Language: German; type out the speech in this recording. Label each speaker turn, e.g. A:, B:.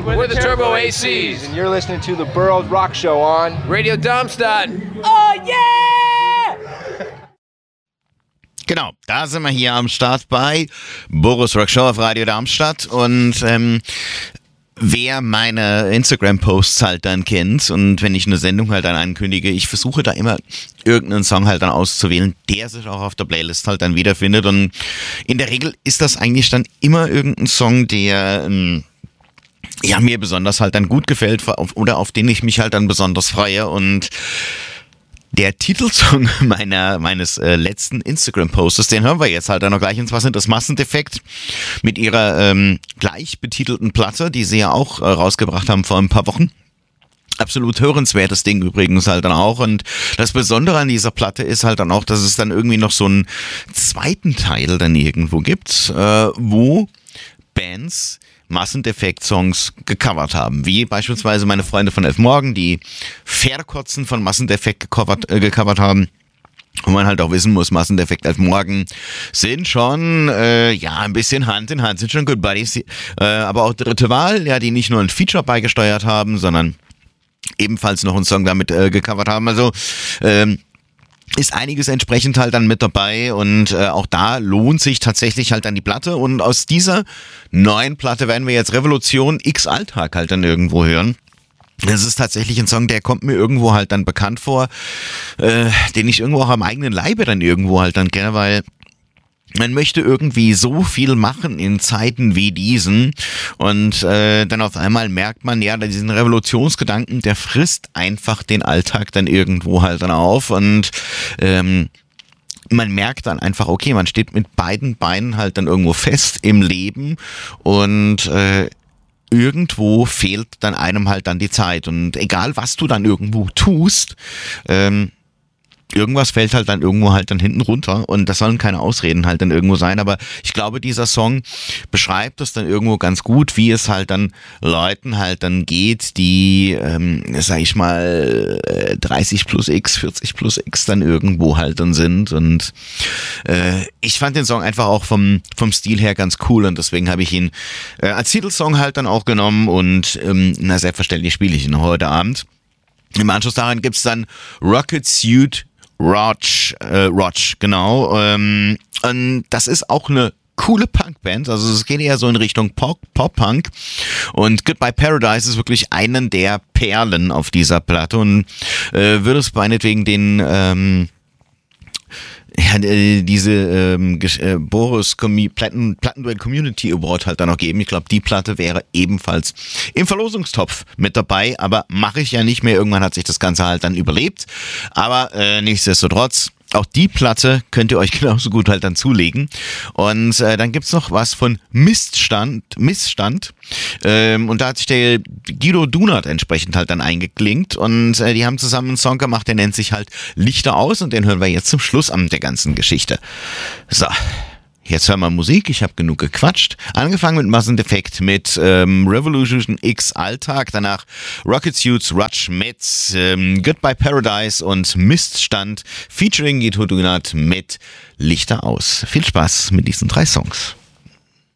A: We're the Turbo ACs.
B: And you're listening to the Burroughs Rock Show on
A: Radio Darmstadt.
C: Oh yeah!
D: Genau, da sind wir hier am Start bei Burroughs Rock Show auf Radio Darmstadt und wer meine Instagram-Posts halt dann kennt und wenn ich eine Sendung halt dann ankündige, ich versuche da immer irgendeinen Song halt dann auszuwählen, der sich auch auf der Playlist halt dann wiederfindet und in der Regel ist das eigentlich dann immer irgendein Song, der ja mir besonders halt dann gut gefällt oder auf den ich mich halt dann besonders freue und der Titelsong meines letzten Instagram-Postes, den hören wir jetzt halt dann noch gleich, und zwar sind das Massendefekt mit ihrer gleich betitelten Platte, die sie ja auch rausgebracht haben vor ein paar Wochen. Absolut hörenswertes Ding übrigens halt dann auch, und das Besondere an dieser Platte ist halt dann auch, dass es dann irgendwie noch so einen zweiten Teil dann irgendwo gibt, wo Bands Massendefekt-Songs gecovert haben, wie beispielsweise meine Freunde von Elf Morgen, die Verkotzen von Massendefekt gecovert haben. Und man halt auch wissen muss, Massendefekt Elf Morgen sind schon, ein bisschen Hand in Hand, sind schon Good Buddies, aber auch Dritte Wahl, ja, die nicht nur ein Feature beigesteuert haben, sondern ebenfalls noch einen Song damit gecovert haben, also, ist einiges entsprechend halt dann mit dabei und auch da lohnt sich tatsächlich halt dann die Platte und aus dieser neuen Platte werden wir jetzt Revolution X Alltag halt dann irgendwo hören. Das ist tatsächlich ein Song, der kommt mir irgendwo halt dann bekannt vor, den ich irgendwo auch am eigenen Leibe dann irgendwo halt dann kenne, weil man möchte irgendwie so viel machen in Zeiten wie diesen und dann auf einmal merkt man, ja, diesen Revolutionsgedanken, der frisst einfach den Alltag dann irgendwo halt dann auf und man merkt dann einfach, okay, man steht mit beiden Beinen halt dann irgendwo fest im Leben und irgendwo fehlt dann einem halt dann die Zeit und egal was du dann irgendwo tust, irgendwas fällt halt dann irgendwo halt dann hinten runter und das sollen keine Ausreden halt dann irgendwo sein, aber ich glaube, dieser Song beschreibt das dann irgendwo ganz gut, wie es halt dann Leuten halt dann geht, die, sag ich mal, 30 plus X, 40 plus X dann irgendwo halt dann sind und ich fand den Song einfach auch vom Stil her ganz cool und deswegen habe ich ihn als Titelsong halt dann auch genommen und selbstverständlich spiele ich ihn heute Abend. Im Anschluss daran gibt's dann Rocket Suit Roach, genau. Und das ist auch eine coole Punkband, also es geht eher so in Richtung Pop-Punk und Goodbye Paradise ist wirklich einen der Perlen auf dieser Platte und würde es meinetwegen den Boris Plattenduell Community Award halt dann noch geben. Ich glaube, die Platte wäre ebenfalls im Verlosungstopf mit dabei, aber mache ich ja nicht mehr. Irgendwann hat sich das Ganze halt dann überlebt. Aber nichtsdestotrotz, auch die Platte könnt ihr euch genauso gut halt dann zulegen. Und dann gibt's noch was von Missstand. Und da hat sich der Guido Dunert entsprechend halt dann eingeklinkt. Und die haben zusammen einen Song gemacht, der nennt sich halt Lichter aus. Und den hören wir jetzt zum Schluss an der ganzen Geschichte. So. Jetzt hören wir Musik, ich habe genug gequatscht. Angefangen mit Massendefekt mit Revolution X Alltag, danach Rocket Suits Rush mit Goodbye Paradise und Miststand featuring Guido Dunert mit Lichter aus. Viel Spaß mit diesen 3 Songs.